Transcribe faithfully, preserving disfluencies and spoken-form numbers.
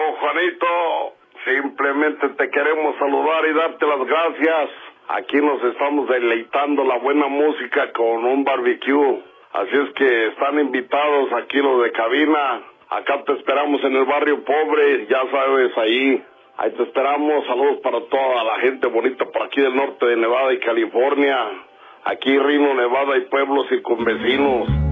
Juanito. Simplemente te queremos saludar y darte las gracias. Aquí nos estamos deleitando la buena música con un barbecue. Así es que están invitados aquí los de cabina. Acá te esperamos en el barrio pobre, ya sabes, ahí. Ahí te esperamos. Saludos para toda la gente bonita por aquí del norte de Nevada y California. Aquí Reno, Nevada y pueblos circunvecinos.